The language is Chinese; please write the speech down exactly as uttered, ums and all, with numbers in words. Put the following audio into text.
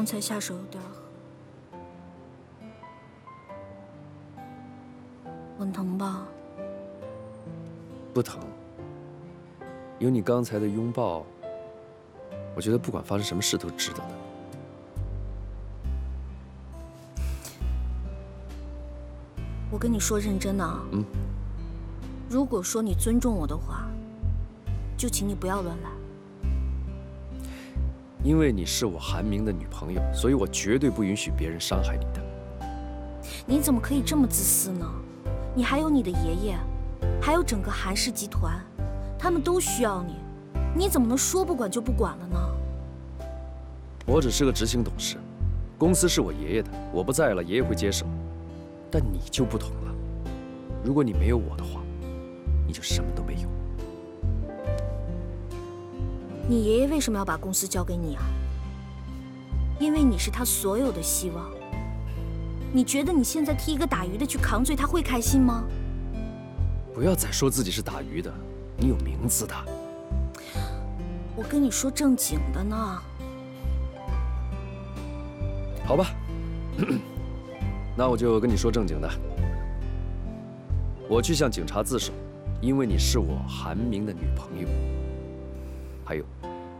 才下手有点狠，很疼吧？ 不疼，有你刚才的拥抱，我觉得不管发生什么事都值得的。 我跟你说认真的啊。 嗯。 如果说你尊重我的话，就请你不要乱来。 因为你是我韩明的女朋友，所以我绝对不允许别人伤害你的。 你怎么可以这么自私呢？你还有你的爷爷，还有整个韩氏集团，他们都需要你，你怎么能说不管就不管了呢？ 我只是个执行董事，公司是我爷爷的，我不在了，爷爷会接手。但你就不同了，如果你没有我的话，你就什么都没有。 你爷爷为什么要把公司交给你啊？因为你是他所有的希望。你觉得你现在替一个打鱼的去扛罪，他会开心吗？ 不要再说自己是打鱼的，你有名字的。 我跟你说正经的呢。 好吧，那我就跟你说正经的。我去向警察自首，因为你是我韩明的女朋友。还有，